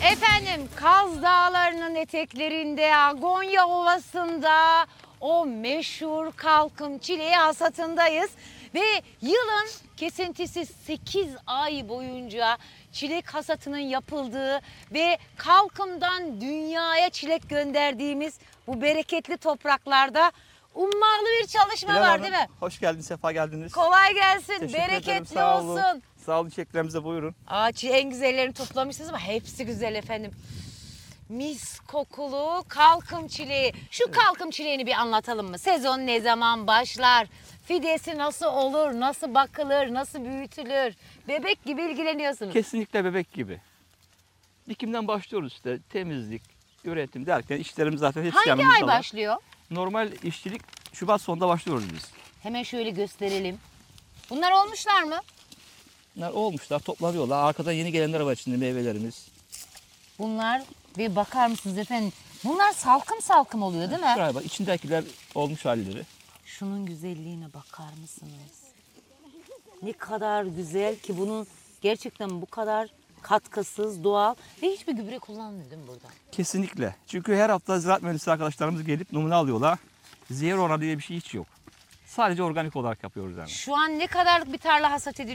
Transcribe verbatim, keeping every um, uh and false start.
Efendim Kaz Dağları'nın eteklerinde, Agonya Ovası'nda o meşhur kalkım çileği hasatındayız. Ve yılın kesintisiz sekiz ay boyunca çilek hasatının yapıldığı ve kalkımdan dünyaya çilek gönderdiğimiz bu bereketli topraklarda ummalı bir çalışma Bilal var Hanım, değil mi? hoş geldiniz, sefa geldiniz. Kolay gelsin, Teşekkür ederim, bereketli sağ olun. olsun. Sağ olun, çiçeklerimize buyurun. Ağaç en güzellerini toplamışsınız ama hepsi güzel efendim. Mis kokulu kalkım çileği. Şu kalkım çileğini bir anlatalım mı? Sezon ne zaman başlar? Fidesi nasıl olur? Nasıl bakılır? Nasıl büyütülür? Bebek gibi ilgileniyorsunuz. Kesinlikle bebek gibi. Dikimden başlıyoruz işte, temizlik, üretim derken işlerimiz zaten hepsi Hangi ay yanımızdalar. başlıyor? Normal işçilik Şubat sonunda başlıyoruz biz. Hemen şöyle gösterelim. Bunlar olmuşlar mı? Bunlar olmuşlar, toplanıyorlar. Arkadan yeni gelenler var içinde meyvelerimiz. Bunlar ve bakar mısınız efendim? Bunlar salkım salkım oluyor değil mi? Şuraya bak, içindekiler olmuş halleri. Şunun güzelliğine bakar mısınız? Ne kadar güzel ki bunun gerçekten bu kadar katkısız, doğal ve hiçbir gübre kullanmıyor değil mi burada? Kesinlikle. Çünkü her hafta ziraat mühendisi arkadaşlarımız gelip numune alıyorlar. Zehir oranı diye bir şey hiç yok. Sadece organik olarak yapıyoruz yani. Şu an ne kadarlık bir tarla hasat ediliyor?